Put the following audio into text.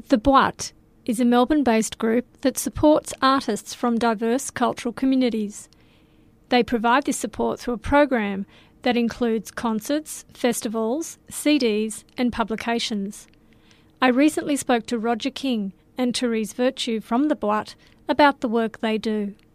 The Boite is a Melbourne-based group that supports artists from diverse cultural communities. They provide this support through a program that includes concerts, festivals, CDs and publications. I recently spoke to Roger King and Therese Virtue from The Boite about the work they do.